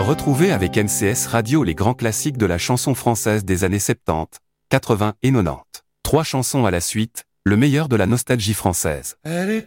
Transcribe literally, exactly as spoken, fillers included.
Retrouvez avec M C S Radio les grands classiques de la chanson française des années soixante-dix, quatre-vingts et quatre-vingt-dix. Trois chansons à la suite, le meilleur de la nostalgie française. Elle est